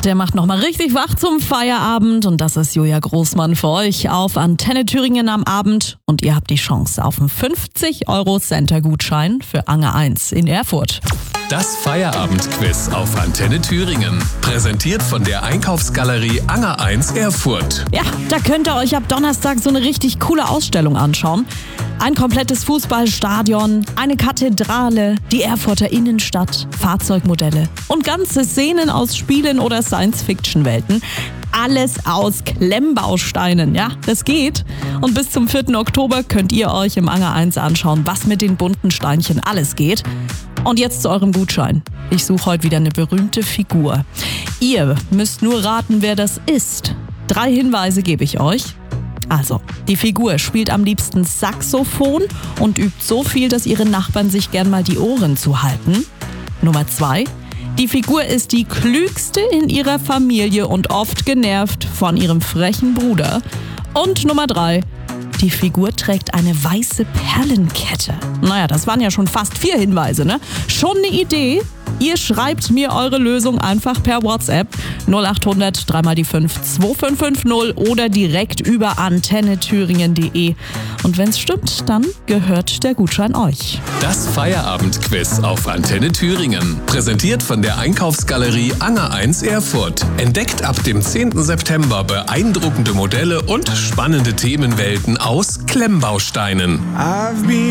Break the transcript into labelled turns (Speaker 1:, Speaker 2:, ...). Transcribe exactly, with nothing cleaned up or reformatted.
Speaker 1: der macht nochmal richtig wach zum Feierabend und das ist Julia Großmann für euch auf Antenne Thüringen am Abend und ihr habt die Chance auf einen fünfzig Euro Center-Gutschein für Anger eins in Erfurt.
Speaker 2: Das Feierabendquiz auf Antenne Thüringen. Präsentiert von der Einkaufsgalerie Anger eins Erfurt.
Speaker 1: Ja, da könnt ihr euch ab Donnerstag so eine richtig coole Ausstellung anschauen. Ein komplettes Fußballstadion, eine Kathedrale, die Erfurter Innenstadt, Fahrzeugmodelle und ganze Szenen aus Spielen oder Science-Fiction-Welten. Alles aus Klemmbausteinen, ja, das geht. Und bis zum vierten Oktober könnt ihr euch im Anger eins anschauen, was mit den bunten Steinchen alles geht. Und jetzt zu eurem Gutschein. Ich suche heute wieder eine berühmte Figur. Ihr müsst nur raten, wer das ist. Drei Hinweise gebe ich euch. Also, die Figur spielt am liebsten Saxophon und übt so viel, dass ihre Nachbarn sich gern mal die Ohren zuhalten. Nummer zwei. Die Figur ist die klügste in ihrer Familie und oft genervt von ihrem frechen Bruder. Und Nummer drei. Die Figur trägt eine weiße Perlenkette. Naja, das waren ja schon fast vier Hinweise, ne? Schon eine Idee? Ihr schreibt mir eure Lösung einfach per WhatsApp null acht hundert drei mal die fünf zwei fünf fünf null oder direkt über antenne thüringen punkt de. Und wenn es stimmt, dann gehört der Gutschein euch.
Speaker 2: Das Feierabendquiz auf Antenne Thüringen. Präsentiert von der Einkaufsgalerie Anger eins Erfurt. Entdeckt ab dem zehnten September beeindruckende Modelle und spannende Themenwelten aus Klemmbausteinen.